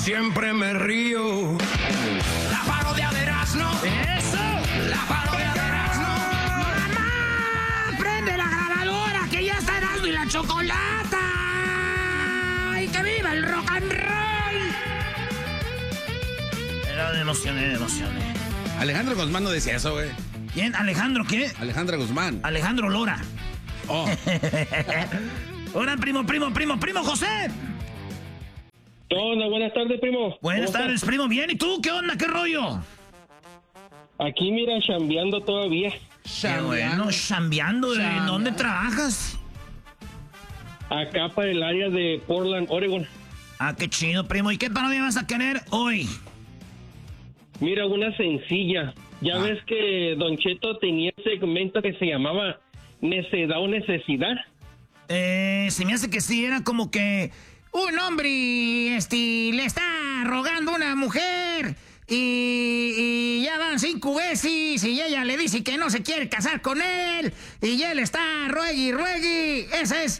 siempre me río. La parodia de Erazno. ¡Eso! La parodia de Erazno. ¡Mamá! ¡Prende la grabadora que ya está Erazno y la Chocolata! ¡Y que viva el rock and roll! Era de emociones. Alejandro Guzmán no decía eso, güey. ¿Quién? ¿Alejandro qué? Alejandro Guzmán. Alejandro Lora. Oh. Hola, primo, José. ¿Qué onda? Buenas tardes, primo. Buenas tardes, primo. Bien, ¿y tú? ¿Qué onda? ¿Qué rollo? Aquí, mira, chambeando todavía. Qué bueno, chambeando. ¿En dónde trabajas? Acá para el área de Portland, Oregon. Ah, qué chido, primo. ¿Y qué parodia vas a querer hoy? Mira, una sencilla. Ya ves que Don Cheto tenía un segmento que se llamaba Necedad o Necesidad. Se me hace que sí, era como que un hombre le está rogando a una mujer y ya van 5 veces y ella le dice que no se quiere casar con él y él está ruegue. Esa es,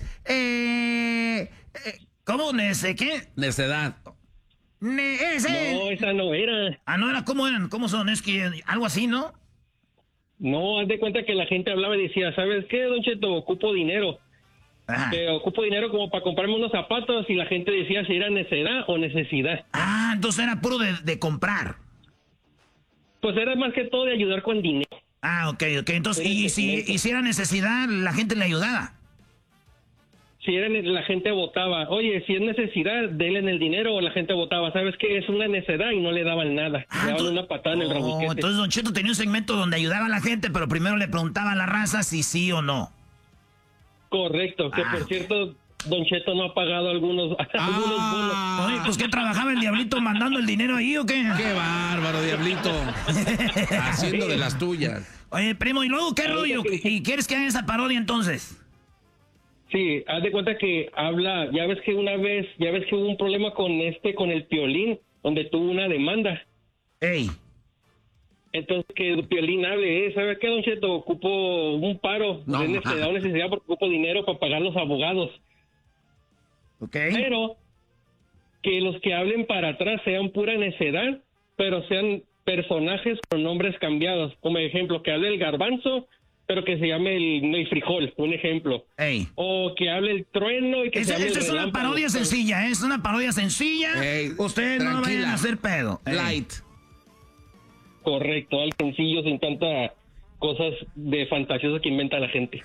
¿cómo? ¿Qué? Necedad. No, esa no era. Ah, no era, ¿cómo eran? ¿Cómo son? Es que algo así, ¿no? No, haz de cuenta que la gente hablaba y decía, ¿sabes qué, Don Cheto? Ocupo dinero. Ocupo dinero como para comprarme unos zapatos y la gente decía si era necedad o necesidad. Ah, entonces era puro de comprar. Pues era más que todo de ayudar con dinero. Ah, ok. Entonces, y si era necesidad, la gente le ayudaba. Si era, la gente votaba, oye, si es necesidad, denle en el dinero, o la gente votaba, ¿sabes qué? Es una necedad y no le daban nada. Le daban una patada en el rabuquete. Entonces Don Cheto tenía un segmento donde ayudaba a la gente, pero primero le preguntaba a la raza si sí o no. Correcto, que por cierto, Don Cheto no ha pagado algunos bonos. Oye, pues ¿qué trabajaba el Diablito mandando el dinero ahí o qué? Qué bárbaro, Diablito. Haciendo de las tuyas. Oye, primo, ¿y luego qué rollo? ¿Y quieres que haga esa parodia entonces? Sí, haz de cuenta que habla, ya ves que hubo un problema con el Piolín, donde tuvo una demanda. Ey. Entonces que el Piolín hable, ¿sabes qué, Don Cheto? Ocupo un paro, de necesidad porque ocupo dinero para pagar los abogados. Ok. Pero que los que hablen para atrás sean pura necedad, pero sean personajes con nombres cambiados. Como ejemplo, que hable el Garbanzo, pero que se llame el frijol, un ejemplo. Ey. O que hable el trueno y que se llame el Esa es una parodia sencilla, ¿eh? Es una parodia sencilla. Ey, ustedes no vayan a hacer pedo. Light. Correcto, algo sencillo, sin tanta cosas de fantasiosas que inventa la gente.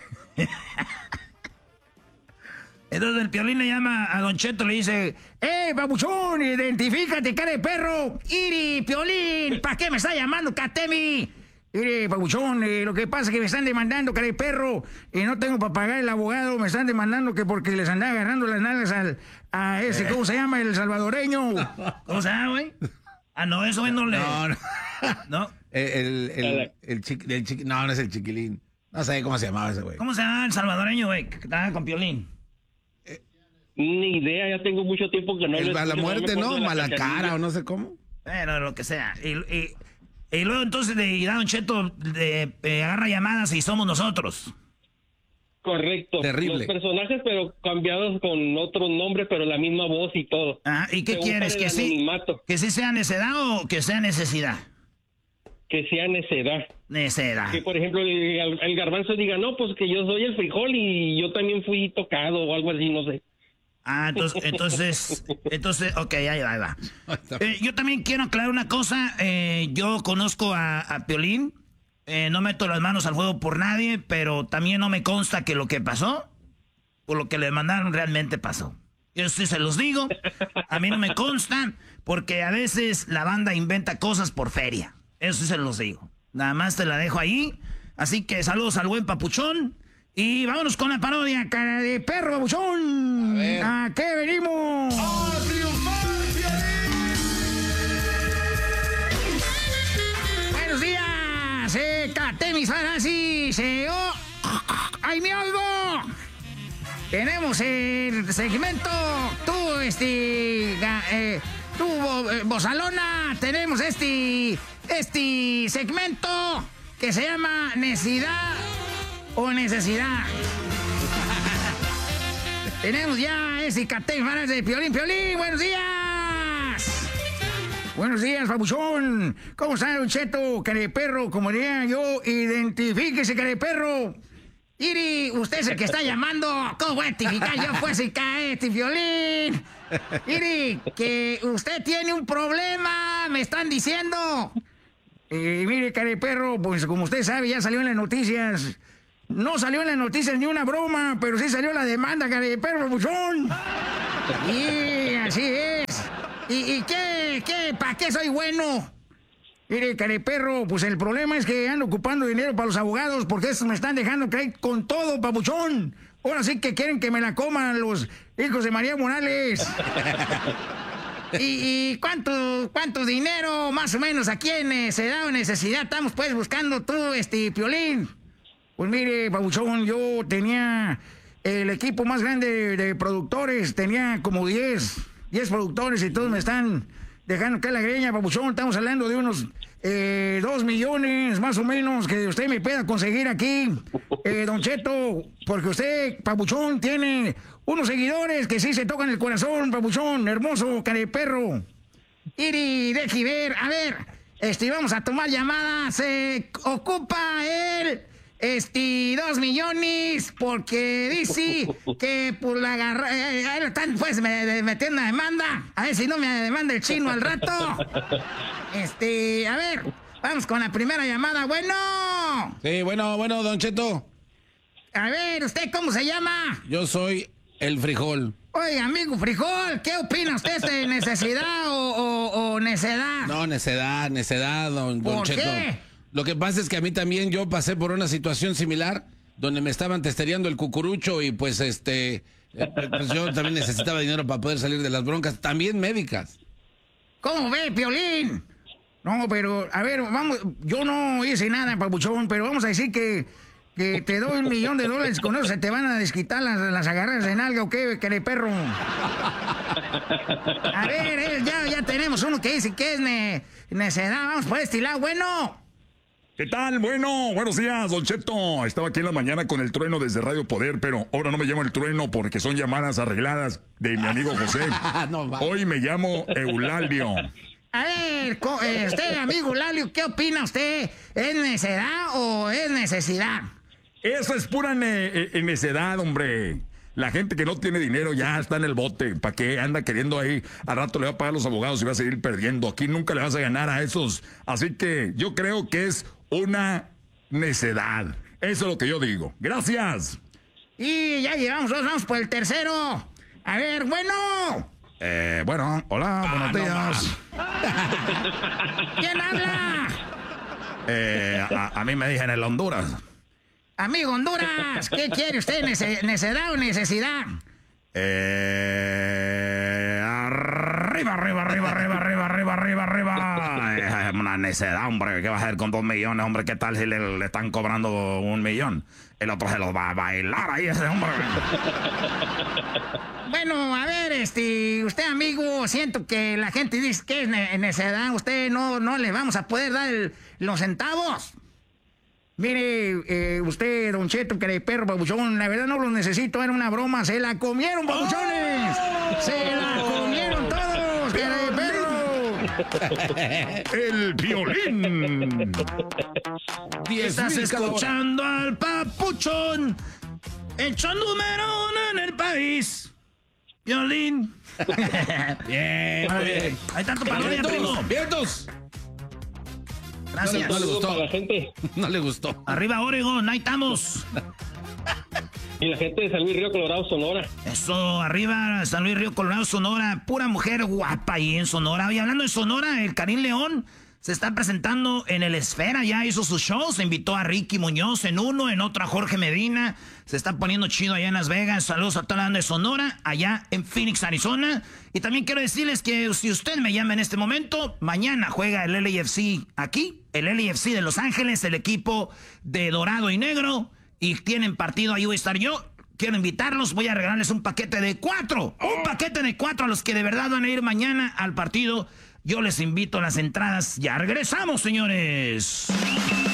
Entonces el Piolín le llama a Don Cheto, le dice, babuchón, identifícate, cara de perro. Iri, Piolín, ¿para qué me está llamando, Catemi? Mire, babuchón, lo que pasa es que me están demandando, cara de perro, y no tengo para pagar el abogado, me están demandando que porque les andaba agarrando las nalgas a ese, ¿cómo se llama? El salvadoreño. ¿Cómo se llama, güey? Ah, no, eso no le... No. ¿No? No, no es el Chiquilín. No sé cómo se llamaba ese güey. ¿Cómo se llama el salvadoreño, güey, que estaba con Piolín? Ni idea, ya tengo mucho tiempo que no el mala muerte, ¿no? Mala cara o no sé cómo. Bueno, lo que sea. Y luego entonces Don Cheto agarra llamadas y somos nosotros. Correcto. Terrible. Los personajes, pero cambiados con otros nombres, pero la misma voz y todo. Ah, ¿y qué quieres? ¿Que sí sea necedad o que sea necesidad? Que sea necedad. Necedad. Que, por ejemplo, el Garbanzo diga, no, pues que yo soy el frijol y yo también fui tocado o algo así, no sé. Ah, entonces, ok, ahí va. Yo también quiero aclarar una cosa. Yo conozco a Piolín. No meto las manos al fuego por nadie, pero también no me consta que lo que pasó, por lo que le mandaron, realmente pasó. Yo sí se los digo. A mí no me consta, porque a veces la banda inventa cosas por feria. Eso sí se los digo. Nada más te la dejo ahí. Así que saludos al buen papuchón. Y vámonos con la parodia, cara de perro, babuchón. ¿A qué venimos? ¡A triunfar, Piolín! Buenos días, Catemis, Farasi, ¡ay, me oigo! Tenemos el segmento, Bozalona, tenemos este segmento que se llama Necesidad o Necesidad. Tenemos ya ese Catemis, Farasi de Piolín, buenos días. Buenos días, papuchón. ¿Cómo está, Don Cheto? Careperro, como diría yo, identifíquese, careperro. Iri, usted es el que está llamando. ¿Cómo voy a identificar yo, pues, si cae este violín? Iri, que usted tiene un problema, me están diciendo. Mire, careperro, pues como usted sabe, ya salió en las noticias. No salió en las noticias ni una broma, pero sí salió la demanda, careperro, papuchón. Y así es. ¿Y qué? ¿Para qué soy bueno? Mire, careperro, pues el problema es que ando ocupando dinero para los abogados porque estos me están dejando caer con todo, papuchón. Ahora sí que quieren que me la coman los hijos de María Morales. ¿Y cuánto dinero más o menos aquí en Necedad o Necesidad estamos pues buscando tú, Piolín? Pues mire, papuchón, yo tenía el equipo más grande de productores, tenía como 10 productores y todos me están dejando caer la greña, papuchón. Estamos hablando de unos 2 millones más o menos que usted me pueda conseguir aquí, Don Cheto, porque usted, papuchón, tiene unos seguidores que sí se tocan el corazón, papuchón, hermoso careperro. Iri, deje ver, a ver, vamos a tomar llamadas, se ocupa el 2 millones, porque dice que por la ahí están pues metiendo una demanda, a ver si no me demanda el chino al rato. A ver, vamos con la primera llamada. Bueno. Sí, bueno, Don Cheto. A ver, ¿usted cómo se llama? Yo soy el Frijol. Oye, amigo Frijol, ¿qué opina usted de necesidad o necedad? No, necedad, don ¿Por Cheto. qué? Lo que pasa es que a mí también yo pasé por una situación similar donde me estaban testereando el cucurucho y pues pues yo también necesitaba dinero para poder salir de las broncas, también médicas. ¿Cómo ve, Piolín? No, pero, a ver, vamos, yo no hice nada, papuchón, pero vamos a decir que te doy $1 millón, con eso se te van a desquitar las agarras de nalga, ¿o qué, perro? A ver, ya tenemos uno que dice que es necedad, vamos por este lado, bueno. ¿Qué tal? Bueno, buenos días, Don Cheto. Estaba aquí en la mañana con el trueno desde Radio Poder, pero ahora no me llamo el trueno porque son llamadas arregladas de mi amigo José. Hoy me llamo Eulalio. A ver, usted, amigo Eulalio, ¿qué opina usted? ¿Es necedad o es necesidad? Eso es pura necedad, hombre. La gente que no tiene dinero ya está en el bote. ¿Para qué anda queriendo ahí? Al rato le va a pagar a los abogados y va a seguir perdiendo. Aquí nunca le vas a ganar a esos. Así que yo creo que es una necedad. Eso es lo que yo digo. Gracias. Y ya llevamos dos, vamos por el tercero. A ver, bueno. Bueno, hola, buenos días. ¿Quién habla? A mí me dicen el Honduras. Amigo Honduras, ¿qué quiere usted? ¿Necedad o necesidad? Arriba. Es una necedad, hombre. ¿Qué va a hacer con 2 millones, hombre? ¿Qué tal si le están cobrando 1 millón? El otro se los va a bailar ahí ese hombre. Bueno, a ver, usted, amigo, siento que la gente dice que es necedad. Usted no le vamos a poder dar los centavos. Mire, usted, Don Cheto, perro, papuchón, la verdad no los necesito, era una broma, se la comieron, papuchones. Se la comieron todos, perro. El violín. Estás escuchando al papuchón, hecho número 1 en el país. Violín. Bien. Hay tanto parodia, primo. ¡Vientos! Gracias. No le gustó. La gente. No le gustó. Arriba, Oregon, ahí estamos. Y la gente de San Luis Río Colorado, Sonora. Eso, arriba, San Luis Río Colorado, Sonora. Pura mujer guapa ahí en Sonora. Y hablando de Sonora, el Karim León se está presentando en el Esfera. Ya hizo su show. Se invitó a Ricky Muñoz en uno, en otro a Jorge Medina. Se está poniendo chido allá en Las Vegas. Saludos a toda la banda de Sonora, allá en Phoenix, Arizona. Y también quiero decirles que si usted me llama en este momento, mañana juega el LAFC aquí. El LAFC de Los Ángeles, el equipo de dorado y negro. Y tienen partido, ahí voy a estar yo. Quiero invitarlos, voy a regalarles un paquete de 4. Un paquete de 4 a los que de verdad van a ir mañana al partido. Yo les invito a las entradas. Ya regresamos, señores.